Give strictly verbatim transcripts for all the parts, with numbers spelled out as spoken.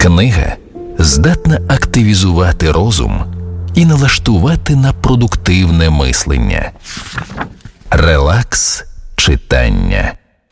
Книга здатна активізувати розум і налаштувати на продуктивне мислення. Релакс читання.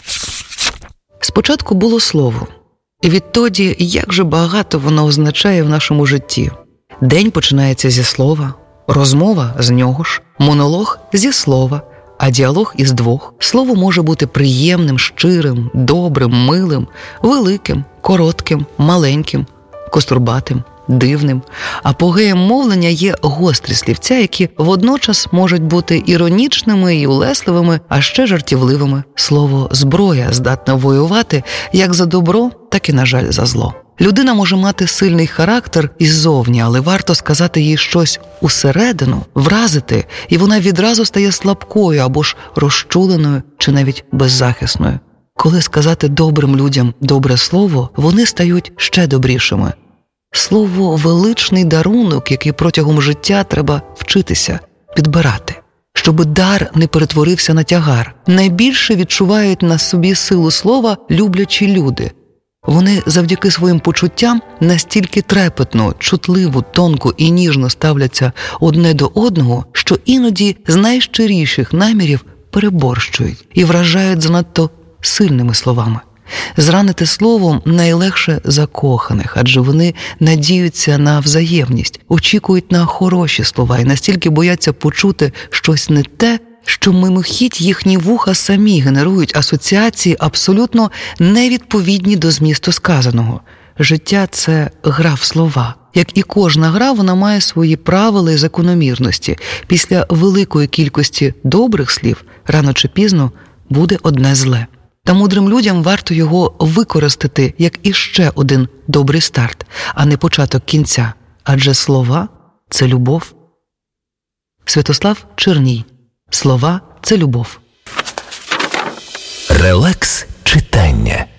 Спочатку було слово. І відтоді, як же багато воно означає в нашому житті. День починається зі слова, розмова з нього ж, монолог зі слова, а діалог із двох. Слово може бути приємним, щирим, добрим, милим, великим, коротким, маленьким, кострубатим, дивним. Апогеєм мовлення є гострі слівця, які водночас можуть бути іронічними і улесливими, а ще жартівливими. Слово «зброя» здатне воювати як за добро, так і, на жаль, за зло. Людина може мати сильний характер іззовні, але варто сказати їй щось усередину, вразити, і вона відразу стає слабкою або ж розчуленою чи навіть беззахисною. Коли сказати добрим людям добре слово, вони стають ще добрішими. Слово – величний дарунок, який протягом життя треба вчитися, підбирати, щоб дар не перетворився на тягар. Найбільше відчувають на собі силу слова люблячі люди. Вони завдяки своїм почуттям настільки трепетно, чутливо, тонко і ніжно ставляться одне до одного, що іноді з найщиріших намірів переборщують і вражають занадто сильними словами. Зранити словом найлегше закоханих, адже вони надіються на взаємність, очікують на хороші слова і настільки бояться почути щось не те, що мимохідь їхні вуха самі генерують асоціації абсолютно невідповідні до змісту сказаного. Життя – це гра в слова. Як і кожна гра, вона має свої правила і закономірності. Після великої кількості добрих слів рано чи пізно буде одне зле. Та мудрим людям варто його використати як іще один добрий старт, а не початок кінця. Адже слова – це любов. Святослав Черній. Слова – це любов. Релакс читання.